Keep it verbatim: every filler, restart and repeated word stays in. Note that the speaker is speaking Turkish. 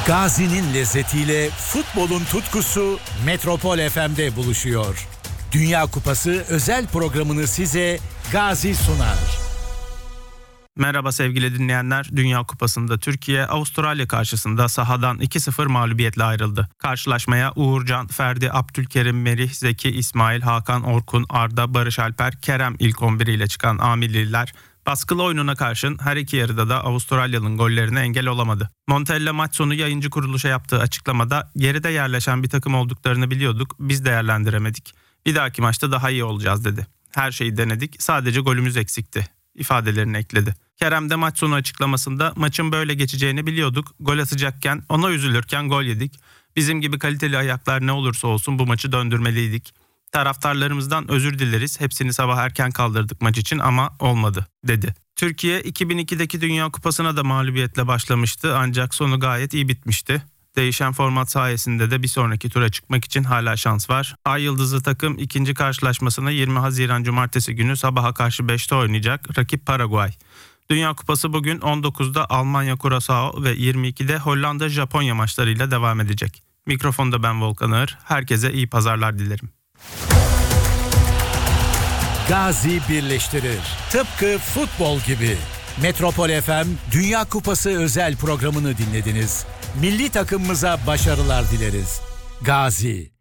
Gazi'nin lezzetiyle futbolun tutkusu Metropol F M'de buluşuyor. Dünya Kupası özel programını size Gazi sunar. Merhaba sevgili dinleyenler. Dünya Kupası'nda Türkiye Avustralya karşısında sahadan iki sıfır mağlubiyetle ayrıldı. Karşılaşmaya Uğurcan, Ferdi, Abdülkerim, Merih, Zeki, İsmail, Hakan, Orkun, Arda, Barış Alper, Kerem ilk on bir ile çıkan Amilliler baskılı oyununa karşın her iki yarıda da Avustralyalı'nın gollerine engel olamadı. Montella maç sonu yayıncı kuruluşa yaptığı açıklamada geride yerleşen bir takım olduklarını biliyorduk, biz değerlendiremedik. Bir dahaki maçta daha iyi olacağız dedi. Her şeyi denedik, sadece golümüz eksikti ifadelerini ekledi. Kerem de maç sonu açıklamasında maçın böyle geçeceğini biliyorduk. Gol atacakken, ona üzülürken gol yedik. Bizim gibi kaliteli ayaklar ne olursa olsun bu maçı döndürmeliydik. Taraftarlarımızdan özür dileriz. Hepsini sabah erken kaldırdık maç için ama olmadı dedi. Türkiye iki bin ikideki Dünya Kupası'na da mağlubiyetle başlamıştı ancak sonu gayet iyi bitmişti. Değişen format sayesinde de bir sonraki tura çıkmak için hala şans var. Ay Yıldızlı takım ikinci karşılaşmasını yirmi Haziran Cumartesi günü sabaha karşı beşte oynayacak. Rakip Paraguay. Dünya Kupası bugün on dokuzda Almanya Curaçao ve yirmi ikide Hollanda Japonya maçlarıyla devam edecek. Mikrofonda ben Volkan Ağır. Herkese iyi pazarlar dilerim. Gazi birleştirir. Tıpkı futbol gibi. Metropol F M Dünya Kupası özel programını dinlediniz. Milli takımımıza başarılar dileriz. Gazi.